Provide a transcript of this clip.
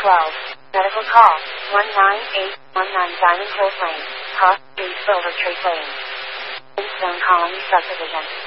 Medical call 19819 Diamond Hills Lane, Cross Street, Silver Tree Lane, Stone Colony Subdivision.